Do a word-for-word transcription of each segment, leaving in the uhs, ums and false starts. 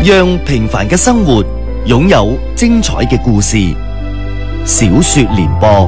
讓平凡嘅生活擁有精彩嘅故事。小說聯播，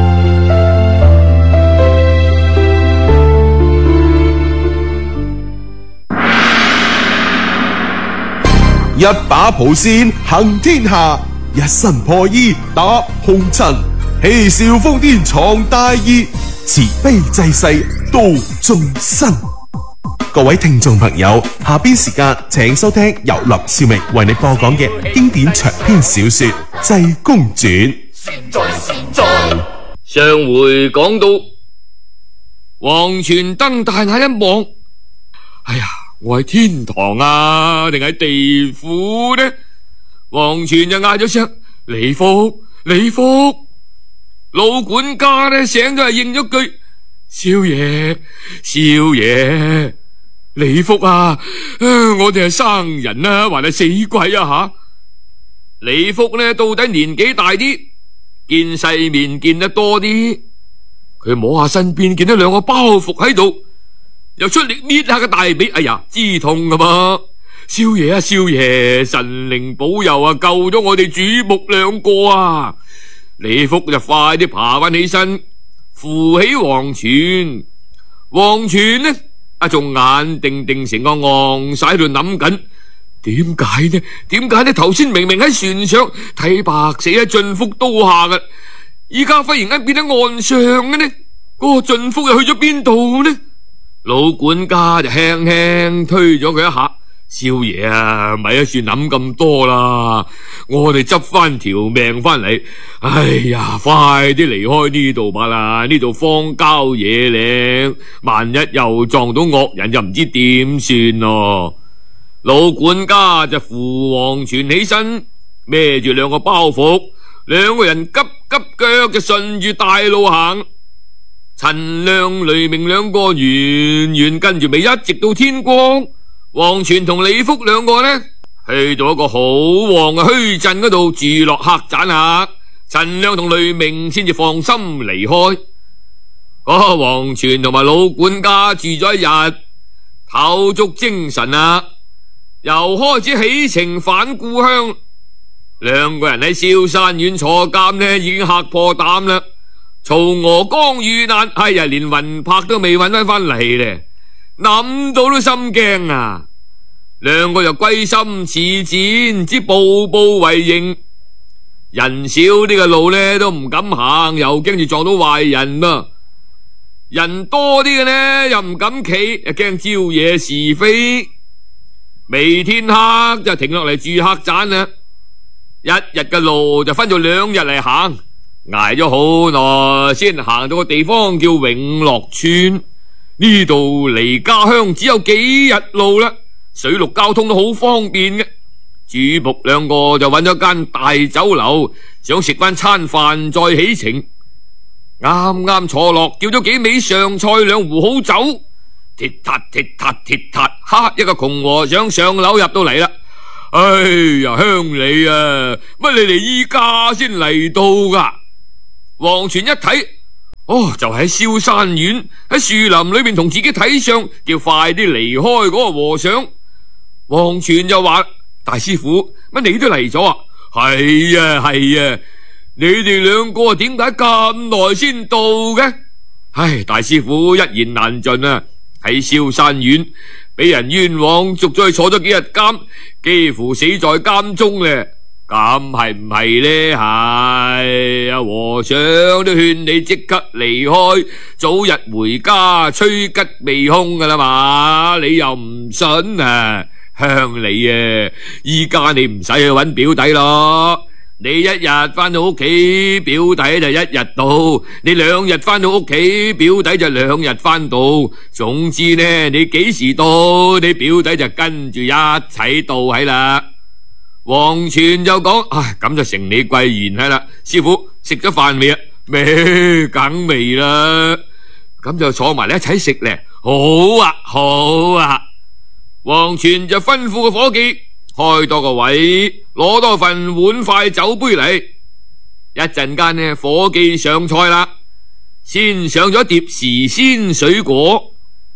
一把蒲扇行天下，一身破衣打紅塵，嬉笑瘋癲藏大義，慈悲濟世度眾生。各位聽眾朋友，下邊時間請收聽由林少明為你播講嘅經典長篇小說《濟公傳》。 善哉善哉。 上回講到黃泉登大那一望，哎呀，我係天堂啊定係地府呢？黃泉就嗌咗聲李福李福，老管家呢醒咗係應咗句少爺少爺。李福啊，我哋係生人啊還係死鬼啊吓？李福呢到底年紀大啲，見世面見得多啲，佢摸下身邊見到兩個包袱喺度，又出力搣下個大髀，哎呀，知痛噶嘛！少爺啊少爺，神靈保佑啊，救咗我哋主僕兩個啊！李福就快啲爬翻起身，扶起黃泉。黃泉呢啊仲眼定定成個昂晒喺度諗緊，點解呢？點解呢？頭先明明喺船上睇白死喺晉福刀下嘅，依家忽然間變喺岸上嘅呢？嗰個晉福又去咗邊度呢？老管家就輕輕推咗佢一下，少爺啊，咪一算諗咁多啦，我哋執翻條命翻嚟。哎呀，快啲離開呢度吧啦，呢度荒郊野嶺，萬一又撞到惡人，就唔知點算咯。老管家就扶黃泉起身，孭住兩個包袱，兩個人急急腳就順住大路行。陳亮、雷明兩個遠遠跟住尾，一直到天光。黃泉同李福兩個呢，去到一個好旺嘅墟鎮嗰度住落客棧下。陳亮同雷明先至放心離開。嗰個黃泉同埋老管家住咗一日，透足精神啊，又開始起程返故鄉。兩個人喺蕭山縣坐監呢，已經嚇破膽啦。曹娥剛遇難，哎呀，連魂魄都未揾翻翻嚟咧，諗到都心驚啊！兩個就歸心似箭，只步步為營。人少啲嘅路呢都唔敢行，又驚住撞到壞人啊！人多啲嘅呢又唔敢企，又驚招惹是非。未天黑就停落嚟住客棧啦。一日嘅路就分咗兩日嚟行。挨咗好耐，先行到個地方叫永樂村。呢度離家鄉只有幾日路啦，水陸交通都好方便嘅。主僕兩個就揾咗間大酒樓，想食翻餐飯再起程。啱啱坐落，叫咗幾味上菜兩壺好酒，鐵撻鐵撻鐵撻，哈！一個窮和尚上樓入到嚟啦。哎呀，鄉里啊，乜你哋依家先嚟到噶？黃泉一睇，哦，就喺蕭山縣喺樹林裏面同自己睇相，叫快啲離開嗰個和尚。黃泉就話：大師傅，乜你都嚟咗啊？係啊係啊，你哋兩個點解咁耐先到嘅？唉，大師傅一言難盡啊！喺蕭山縣俾人冤枉，捉咗去坐咗幾日監，幾乎死在監中咧。咁係唔係呢？係阿和尚都勸你即刻離開，早日回家，趨吉避凶噶啦嘛，你又唔信啊？鄉里啊，依家你唔使去揾表弟咯，你一日翻到屋企，表弟就一日到；你兩日翻到屋企，表弟就兩日翻到。總之呢，你幾時到，你表弟就跟住一齊到喺啦。黃泉就講：唉，咁就承你貴言係啦。師傅食咗飯未啊？未，梗未啦。咁就坐埋嚟一齊食咧。好啊，好啊。黃泉就吩咐個伙計開多個位，攞多份碗筷酒杯嚟。一陣間呢，伙計上菜啦，先上咗碟時鮮水果。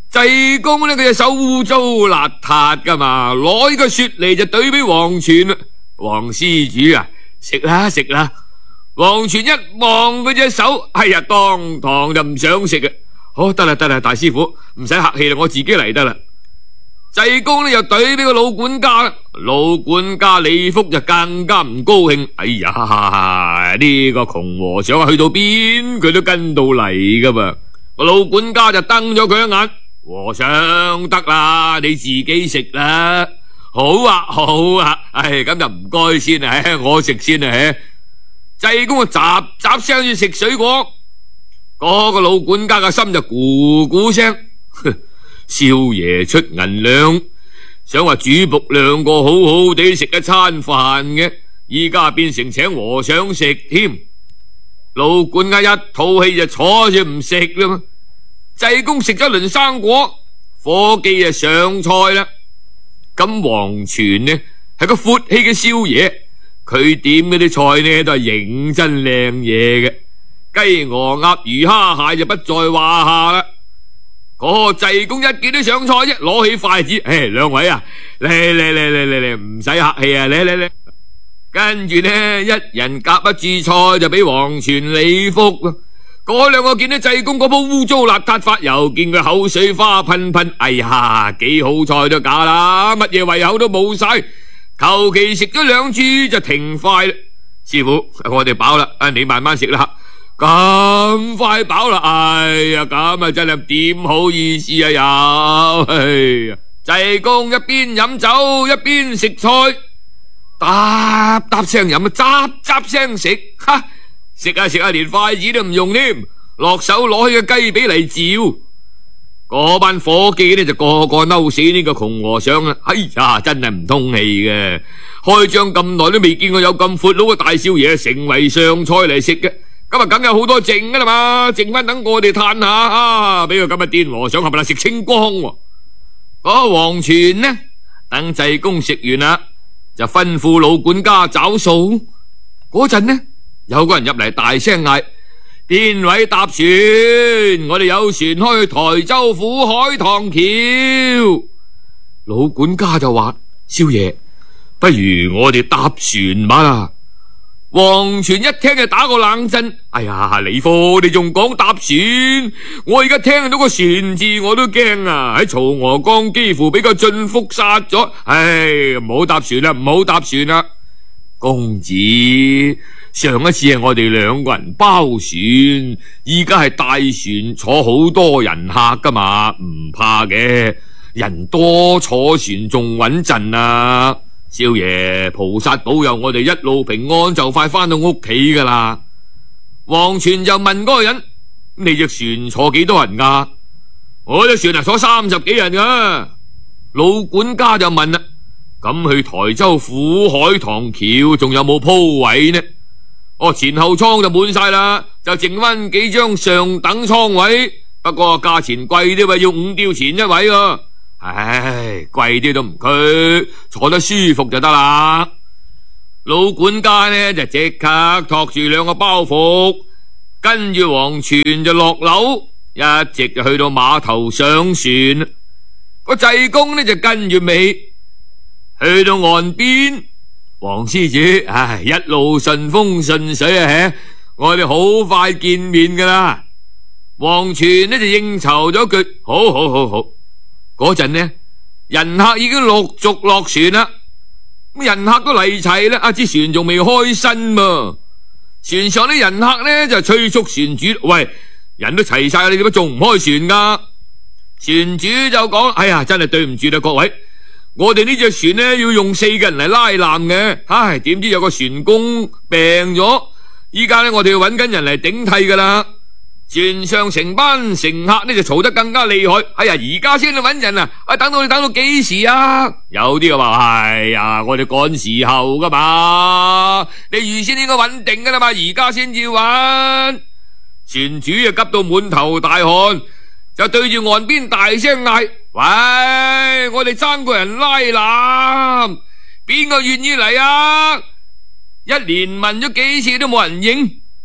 濟公呢，佢隻手污糟邋遢噶嘛，攞呢個雪梨就懟俾黃泉啦。黃施主啊，食啦食啦。黃泉一望佢隻手，哎呀，當堂就唔想食啊。好，得啦得啦，大師傅唔使客氣啦，我自己嚟得啦。濟公呢又懟俾個老管家，老管家李福就更加唔高興。哎呀，呢個窮和尚去到邊佢都跟到嚟噶嘛。個老管家就瞪咗佢一眼，和尚得啦，你自己食啦。好啊好啊，唉，咁就唔該先啊，我食先啊。濟公啊，雜雜聲住食水果，嗰個老管家嘅心就咕咕聲。少爺出銀兩，想話主僕兩個好好地食一餐飯嘅，依家變成請和尚食添。老管家一肚氣就坐住唔食啦嘛。濟公食咗輪生果，伙計啊上菜啦。咁黃泉呢係個闊氣嘅少爺，佢點嗰啲菜呢都係認真靚嘢嘅，雞鵝鴨魚蝦蟹就不在話下啦。嗰個濟公一見到上菜啫，攞起筷子，唉，兩位啊，嚟嚟嚟嚟嚟嚟，唔使客氣啊，嚟嚟嚟。跟住呢，一人夾一注菜就俾黃泉李福。嗰兩個見到濟公嗰鋪污糟邋遢法，又見佢口水花噴噴，哎呀，幾好菜都假啦，乜嘢胃口都冇晒，求其食咗兩注就停筷啦。師傅，我哋飽啦，啊，你慢慢食啦。咁快飽啦，哎呀，咁啊真係點好意思啊又，哎呀，濟公一邊飲酒一邊食菜，嗒嗒聲飲啊，喳喳聲食，哈，食下食下連筷子都唔用添，落手攞起個雞髀嚟照。嗰班伙計呢就個個嬲死呢個窮和尚啊！哎呀，真係唔通氣嘅，開張咁耐都未見過有咁闊佬嘅大少爺成為上菜嚟食嘅。咁啊，梗有好多剩噶啦嘛，剩翻等我哋嘆下啊！俾個咁嘅癲和尚係咪啦食清光？嗰個黃泉呢，等濟公食完啦，就吩咐老管家找數。嗰陣呢，有個人入嚟大聲嗌：邊位搭船？我哋有船開台州府海棠橋。老管家就話：少爺，不如我哋搭船吧啦。黃泉一聽就打個冷震，哎呀，李福你仲講搭船？我而家聽到個船字我都驚啊！喺曹娥江幾乎俾個晉福殺咗，唉，唔好搭船啦，唔好搭船啦。公子，上一次係我哋兩個人包船，依家係大船坐好多人客噶嘛，唔怕嘅，人多坐船仲穩陣啊！少爺，菩薩保佑我哋一路平安，就快翻到屋企噶啦。黃泉就問嗰個人：你隻船坐幾多人噶？我隻船啊坐三十幾人噶。老管家就問啦：咁去台州府海棠橋仲有冇鋪位呢？哦，前後艙就滿晒啦，就剩翻幾張上等艙位，不過價錢貴啲，要五吊錢一位啊。唉，貴啲都唔拘，坐得舒服就得啦。老管家呢就即刻托住兩個包袱，跟住黃泉就落樓，一直就去到碼頭上船。個濟公呢就跟住尾，去到岸邊。黃施主，唉，一路順風順水啊，我哋好快見面噶啦。黃泉呢就應酬咗句：好好好好。嗰陣呢，人客已經陸續落船啦，咁人客都嚟齊啦，啊支船仲未開身噃。船上啲人客呢就催促船主：喂，人都齊晒，你點解仲唔開船噶？船主就講：哎呀，真係對唔住啦，各位，我哋呢隻船呢要用四個人嚟拉纜嘅，唉，點知有個船工病咗，依家呢我哋要揾緊人嚟頂替噶啦。船上成班乘客呢就嘈得更加厲害，哎呀，而家先去揾人啊！啊，等到你等到幾時啊？有啲話：哎呀，我哋趕時候噶嘛，你預先應該穩定噶啦嘛，而家先至揾。船主啊急到滿頭大汗，就對住岸邊大聲嗌：喂，我哋爭個人拉纜，邊個願意嚟啊？一連問咗幾次都冇人應。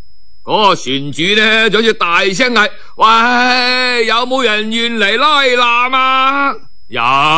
嗰個船主呢就好似大聲嗌：喂，有冇人願嚟拉纜啊？有，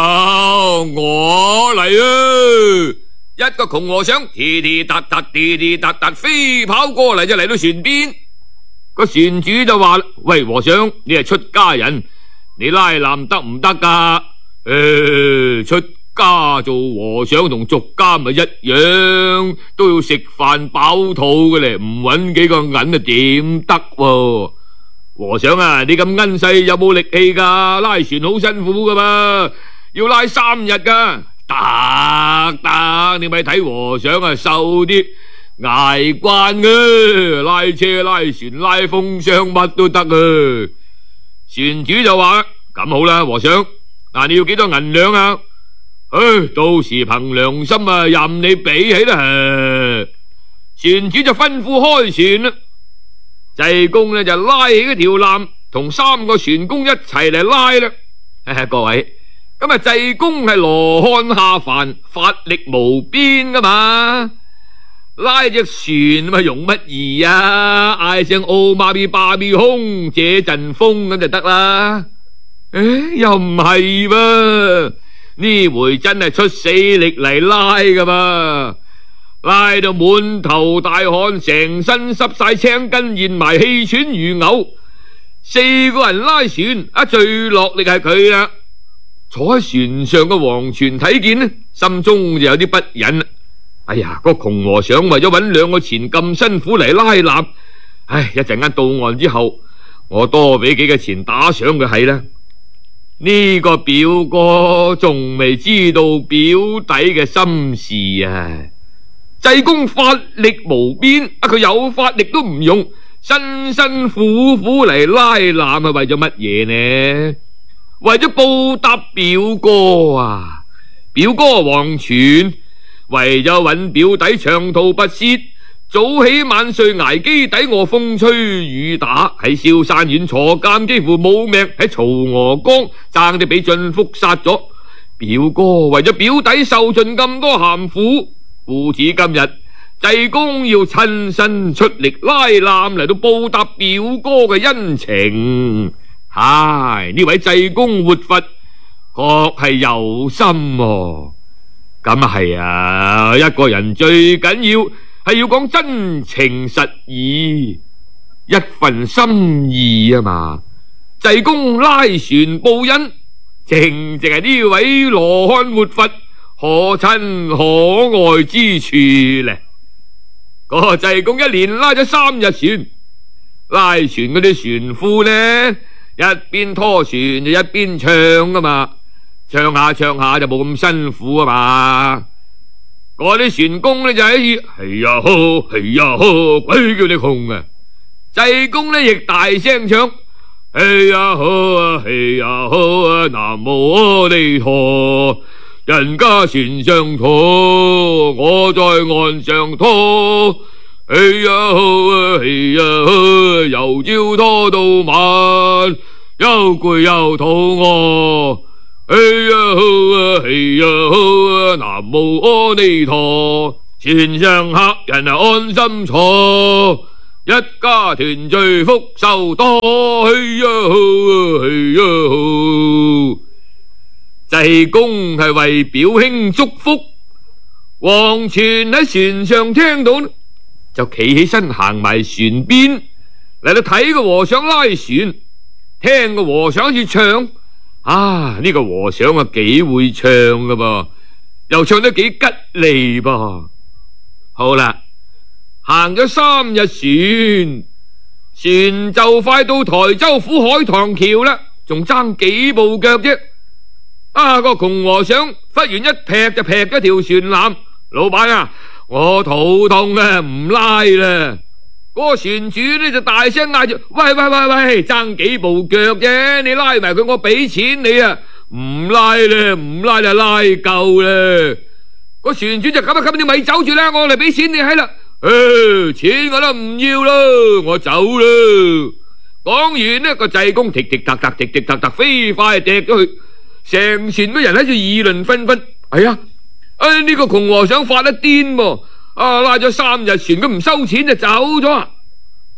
我嚟啊！一個窮和尚滴滴答答滴滴答答飛跑過嚟，就嚟到船邊。個船主就話：喂，和尚，你係出家人，你拉纜得唔得噶？誒、呃，出家做和尚同俗家咪一樣，都要食飯飽肚嘅咧，唔搵幾個銀啊點得？和尚啊，你咁奀細有冇力氣噶？拉船好辛苦噶嘛，要拉三日噶。得得，你咪睇和尚啊瘦啲，捱慣嘅，拉車拉船拉風箱乜都得啊。船主就話：咁好啦，和尚，嗱，你要幾多銀兩啊？唉，到時憑良心啊，任你俾起啦。船主就吩咐開船啦，濟公呢就拉起嗰條纜，同三個船工一齊嚟拉啦。各位。咁啊，濟公係羅漢下凡，法力無邊噶嘛，拉隻船咪容乜易啊？嗌聲奧媽咪巴咪空，借陣風咁就得啦。誒，又唔係噃，呢回真係出死力嚟拉噶嘛，拉到滿頭大汗，成身濕晒青筋，現埋氣喘如牛。四個人拉船，啊，最落力係佢啦。坐喺船上嘅黃泉睇見呢，心中就有啲不忍啦。哎呀，個窮和尚為咗搵兩個錢咁辛苦嚟拉纜，唉，一陣間到岸之後，我多俾幾個錢打賞佢係啦。呢個表哥仲未知道表弟嘅心事啊！濟公法力無邊，啊，佢有法力都唔用，辛辛苦苦嚟拉纜係為咗乜嘢呢？為咗報答表哥啊！表哥黃泉為咗搵表弟長途跋涉，早起晚睡挨機底餓，風吹雨打，喺蕭山縣坐監，幾乎冇命，喺曹娥江爭啲俾晉福殺咗。表哥為咗表弟受盡咁多鹹苦，故此今日濟公要親身出力拉纜嚟到報答表哥嘅恩情。唉，呢位濟公活佛確係有心喎。咁係啊，一個人最緊要係要講真情實意，一份心意啊嘛。濟公拉船報恩，正正係呢位羅漢活佛可親可愛之處咧。嗰個濟公一連拉咗三日船，拉船嗰啲船夫呢，一邊拖船就一邊唱啊嘛，唱下唱下就冇咁辛苦啊嘛。嗰啲船工呢就喺度係呀呵係呀呵，鬼叫你窮啊！濟公呢亦大聲唱係呀呵係呀呵，南無阿彌陀，人家船上拖，我在岸上拖。哎呀呵，哎呀呵，由朝拖到晚，又攰又肚餓。哎呀呵，哎呀呵，南無阿彌陀，船上客人啊安心坐，一家團聚福壽多。哎呀呵，哎呀呵，濟公係為表兄祝福。黃泉喺船上聽到就企起身行埋船邊嚟到睇個和尚拉船，聽個和尚住唱啊！呢、這個和尚啊幾會唱噶噃，又唱得幾吉利噃。好啦，行咗三日船，船就快到台州府海棠橋啦，仲爭幾步腳啫。啊！個窮和尚忽然一劈就劈咗條船纜，老闆啊！我肚痛啊，唔拉啦！嗰個船主呢就大聲嗌住：喂喂喂喂，爭幾步腳啫，你拉埋佢，我俾錢你啊！唔拉啦，唔拉啦，拉夠啦！個船主就咁啊咁，你咪走住啦，我嚟俾錢你係啦。誒，錢我都唔要咯，我走啦。講完呢個濟公踢踢踏踏踢踢踏踏飛快踢咗去，成船嘅人喺度議論紛紛。哎呀！哎，呢個窮和尚發得癲喎！啊，拉咗三日船，佢唔收錢就走咗啊！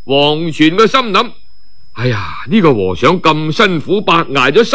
黃泉嘅心諗：哎呀，呢個和尚咁辛苦白挨咗